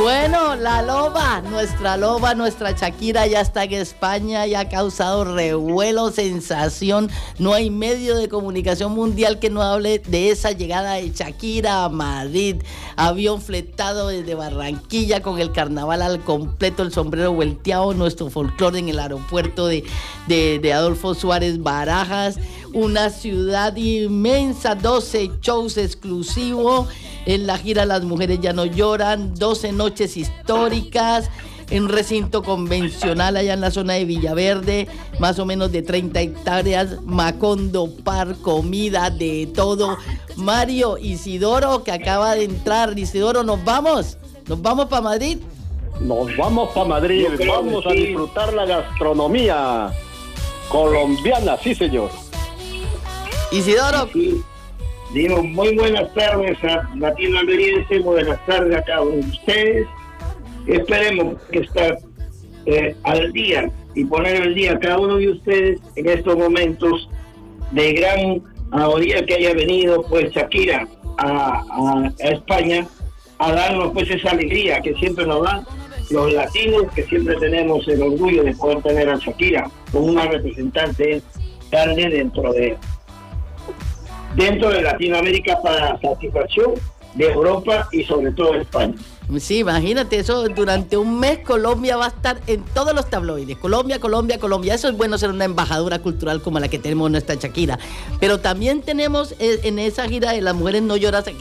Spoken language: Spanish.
Bueno, nuestra loba, nuestra Shakira ya está en España, ya ha causado revuelo, sensación. No hay medio de comunicación mundial que no hable de esa llegada de Shakira a Madrid. Avión fletado desde Barranquilla con el carnaval al completo, el sombrero volteado, nuestro folclore en el aeropuerto de Adolfo Suárez Barajas. Una ciudad inmensa, 12 shows exclusivos. En la gira Las Mujeres Ya No Lloran, 12 noches históricas, en recinto convencional allá en la zona de Villaverde, más o menos de 30 hectáreas, Macondo Park, comida, de todo. Mario, Isidoro, que acaba de entrar. Isidoro, ¿nos vamos para Madrid? Nos vamos para Madrid, vamos a disfrutar la gastronomía colombiana, sí señor. Isidoro. Sí. Digo, muy buenas tardes a Latinoamericense, buenas tardes a cada uno de ustedes. Esperemos que estar al día y poner al día a cada uno de ustedes en estos momentos de gran alegría que haya venido pues Shakira a España a darnos pues esa alegría que siempre nos dan los latinos, que siempre tenemos el orgullo de poder tener a Shakira como una representante grande dentro de Latinoamérica para satisfacción de Europa y sobre todo de España. Sí, imagínate eso, durante un mes Colombia va a estar en todos los tabloides. Colombia. Eso es bueno, ser una embajadora cultural como la que tenemos nuestra Shakira. Pero también tenemos en esa gira de Las Mujeres No Lloran,